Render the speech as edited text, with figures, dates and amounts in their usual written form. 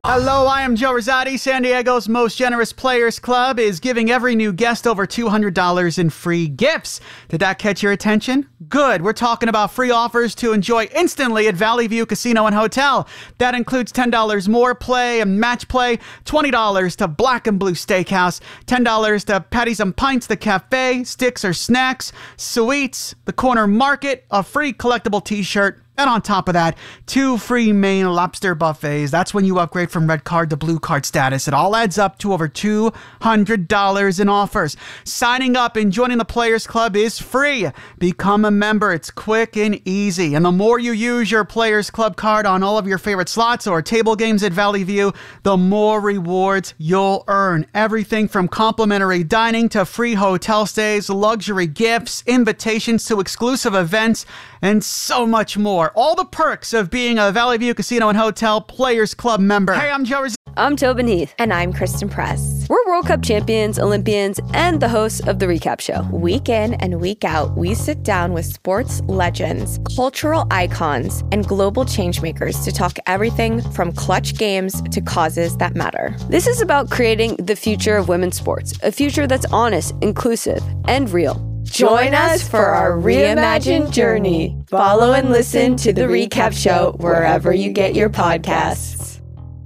Hello, I am Joe Rosati. San Diego's Most Generous Players Club is giving every new guest over $200 in free gifts. Did that catch your attention? Good. We're talking about free offers to enjoy instantly at Valley View Casino and Hotel. That includes $10 more play and match play, $20 to Black and Blue Steakhouse, $10 to Patties and Pints, the cafe, sticks or snacks, sweets, the corner market, a free collectible t-shirt, and on top of that, 2 free Maine lobster buffets. That's when you upgrade from red card to blue card status. It all adds up to over $200 in offers. Signing up and joining the Players Club is free. Become a member. It's quick and easy. And the more you use your Players Club card on all of your favorite slots or table games at Valley View, the more rewards you'll earn. Everything from complimentary dining to free hotel stays, luxury gifts, invitations to exclusive events, and so much more. All the perks of being a Valley View Casino and Hotel Players Club member. Hey, I'm Joe Rosati. I'm Tobin Heath. And I'm Kristen Press. We're World Cup champions, Olympians, and the hosts of The Recap Show. Week in and week out, we sit down with sports legends, cultural icons, and global changemakers to talk everything from clutch games to causes that matter. This is about creating the future of women's sports, a future that's honest, inclusive, and real. Join us for our reimagined journey. Follow and listen to The Recap Show wherever you get your podcasts.